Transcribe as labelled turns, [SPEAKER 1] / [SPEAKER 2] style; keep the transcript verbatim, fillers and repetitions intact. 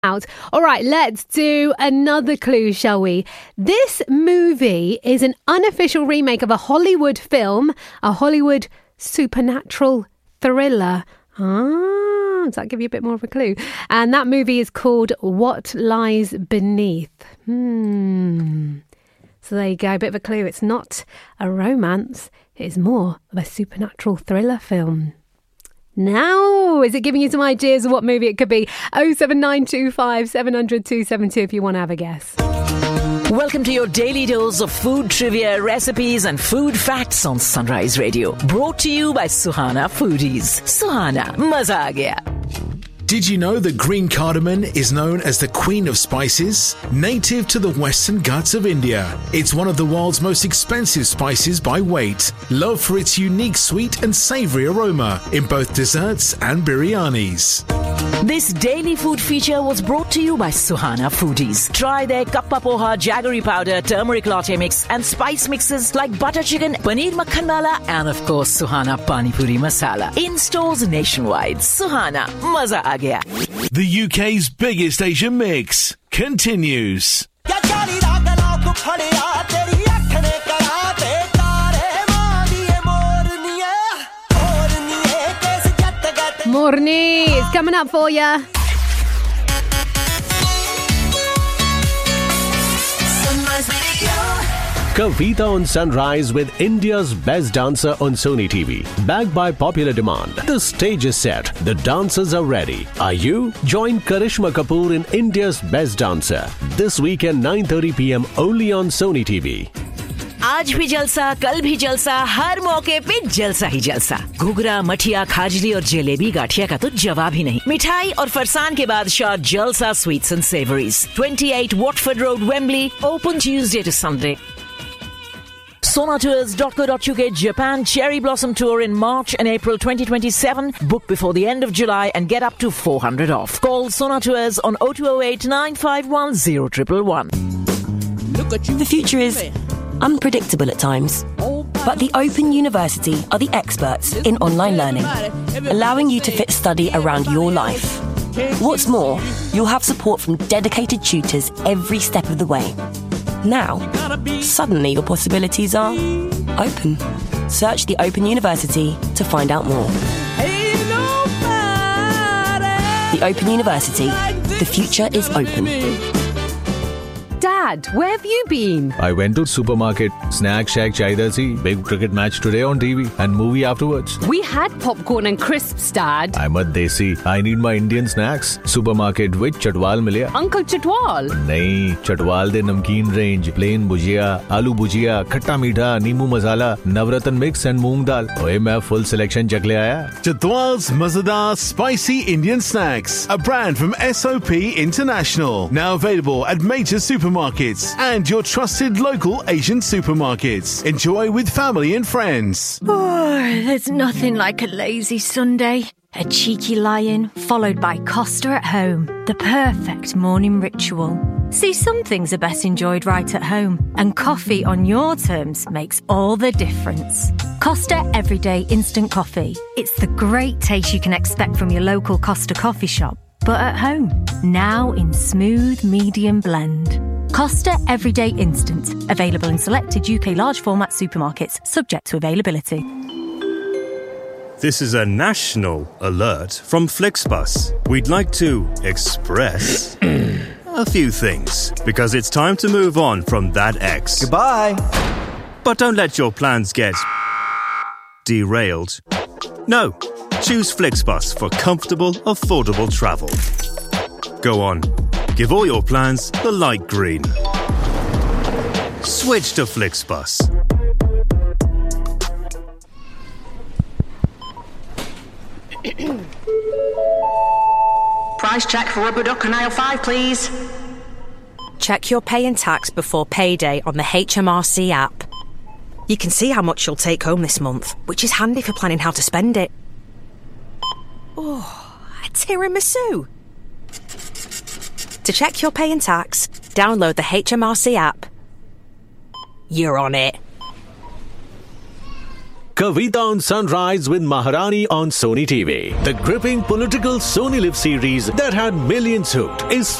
[SPEAKER 1] Out. All right, let's do another clue, shall we? This movie is an unofficial remake of a Hollywood film, a Hollywood supernatural thriller. Ah, does that give you a bit more of a clue? And that movie is called What Lies Beneath. Hmm. So there you go, a bit of a clue. It's not a romance. It is more of a supernatural thriller film. Now, is it giving you some ideas of what movie it could be? oh seven nine two five seven hundred two seven two if you want to have a guess.
[SPEAKER 2] Welcome to your daily dose of food trivia, recipes and food facts on Sunrise Radio. Brought to you by Suhana Foodies. Suhana, maza aa gaya.
[SPEAKER 3] Did you know that green cardamom is known as the queen of spices? Native to the Western Ghats of India, it's one of the world's most expensive spices by weight, loved for its unique sweet and savoury aroma in both desserts and biryanis.
[SPEAKER 2] This daily food feature was brought to you by Suhana Foodies. Try their kappa poha, jaggery powder, turmeric latte mix and spice mixes like butter chicken, paneer makhan wala and of course Suhana Pani Puri Masala. In stores nationwide. Suhana, maza aa gaya.
[SPEAKER 3] The U K's biggest Asian mix continues.
[SPEAKER 1] Morni is coming up for ya.
[SPEAKER 4] Kavita on Sunrise with India's best dancer on Sony T V. Backed by popular demand. The stage is set. The dancers are ready. Are you? Join Karishma Kapoor in India's best dancer. This weekend nine thirty p.m. only on Sony T V.
[SPEAKER 2] आज भी जलसा, कल भी जलसा, हर मौके पे जलसा ही जलसा। घुघरा, मठिया, खाजली और जलेबी गाठिया का तो जवाब ही नहीं। मिठाई और फरसान के बादशाह जलसा sweets and savouries. twenty-eight Watford Road, Wembley, open Tuesday to Sunday. Sonatours dot co dot uk Japan Cherry Blossom Tour in March and April twenty twenty-seven. Book before the end of July and get up to four hundred off. Call Sonatours on oh two oh eight nine five one oh one one one.
[SPEAKER 5] The future is unpredictable at times, but the Open University are the experts in online learning, allowing you to fit study around your life. What's more, you'll have support from dedicated tutors every step of the way. Now, suddenly your possibilities are open. Search the Open University to find out more. The Open University. The future is open.
[SPEAKER 1] Dad, where have you been?
[SPEAKER 6] I went to supermarket. Snack shack chahiye si. Big cricket match today on T V and movie afterwards.
[SPEAKER 1] We had popcorn and crisps, Dad.
[SPEAKER 6] I'm a desi. I need my Indian snacks. Supermarket with Chatwal milya.
[SPEAKER 1] Uncle Chatwal?
[SPEAKER 6] Nahi, Chatwal de namkeen range. Plain bhujia, aloo bhujia, khatta meetha, neemu masala, navratan mix and moong dal. Oye, main full selection chak le aaya.
[SPEAKER 3] Chatwal's Mazadar Spicy Indian Snacks, a brand from S O P International. Now available at major supermarkets and your trusted local Asian supermarkets. Enjoy with family and friends.
[SPEAKER 7] Oh, there's nothing like a lazy Sunday. A cheeky lie-in, followed by Costa at home. The perfect morning ritual. See, some things are best enjoyed right at home, and coffee on your terms makes all the difference. Costa Everyday Instant Coffee. It's the great taste you can expect from your local Costa coffee shop, but at home. Now in smooth medium blend. Costa Everyday Instant. Available in selected U K large format supermarkets, subject to availability.
[SPEAKER 8] This is a national alert from Flixbus. We'd like to express a few things because it's time to move on from that ex.
[SPEAKER 9] Goodbye.
[SPEAKER 8] But don't let your plans get derailed. No, choose Flixbus for comfortable, affordable travel. Go on. Give all your plans the light green. Switch to Flixbus.
[SPEAKER 10] Price check for rubber duck and aisle five, please.
[SPEAKER 11] Check your pay and tax before payday on the H M R C app. You can see how much you'll take home this month, which is handy for planning how to spend it. Oh, a tiramisu. To check your pay and tax, download the H M R C app. You're on it.
[SPEAKER 4] Kavita on Sunrise with Maharani on Sony T V. The gripping political Sony Live series that had millions hooked is